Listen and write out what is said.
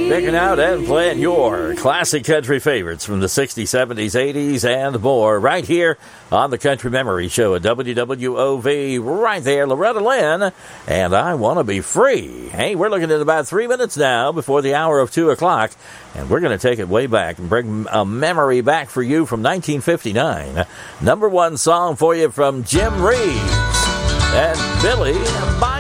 Picking out and playing your classic country favorites from the 60s, 70s, 80s, and more right here on the Country Memory Show at WWOV. Right there, Loretta Lynn, and I Want to Be Free. Hey, we're looking at about 3 minutes now before the hour of 2 o'clock, and we're going to take it way back and bring a memory back for you from 1959. Number one song for you from Jim Reeves and Billy Bob.